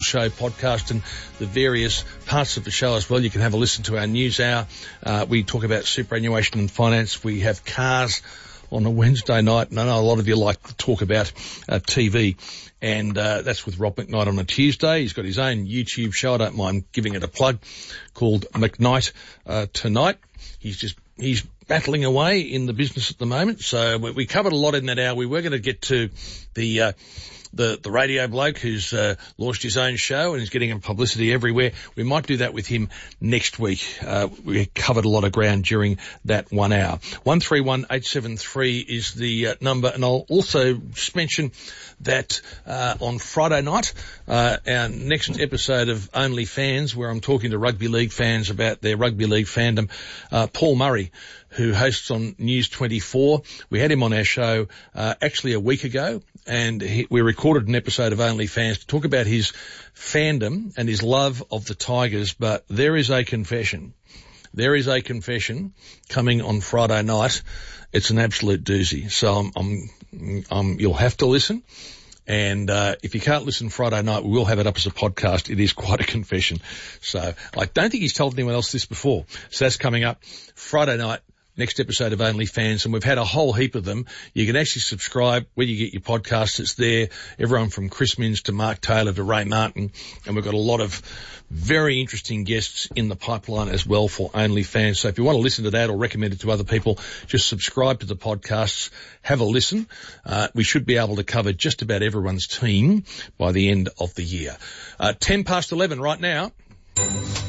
show podcast and the various parts of the show as well. You can have a listen to our news hour. We talk about superannuation and finance. We have cars on a Wednesday night, and I know a lot of you like to talk about TV, and that's with Rob McKnight on a Tuesday. He's got his own YouTube show, I don't mind giving it a plug, called McKnight Tonight. He's battling away in the business at the moment, so we covered a lot in that hour. We were going to get to the radio bloke who's launched his own show and is getting publicity everywhere. We might do that with him next week. We covered a lot of ground during that 1 hour. 131873 is the number, and I'll also just mention that on Friday night, our next episode of Only Fans, where I'm talking to rugby league fans about their rugby league fandom, Paul Murray, who hosts on News 24. We had him on our show actually a week ago, and we recorded an episode of Only Fans to talk about his fandom and his love of the Tigers. But there is a confession. There is a confession coming on Friday night. It's an absolute doozy. So you'll have to listen. And if you can't listen Friday night, we will have it up as a podcast. It is quite a confession. So I don't think he's told anyone else this before. So that's coming up Friday night. Next episode of Only Fans, and we've had a whole heap of them. You can actually subscribe where you get your podcasts. It's there. Everyone from Chris Minns to Mark Taylor to Ray Martin, and we've got a lot of very interesting guests in the pipeline as well for Only Fans. So if you want to listen to that or recommend it to other people, just subscribe to the podcasts, have a listen. We should be able to cover just about everyone's team by the end of the year. 11:10 right now.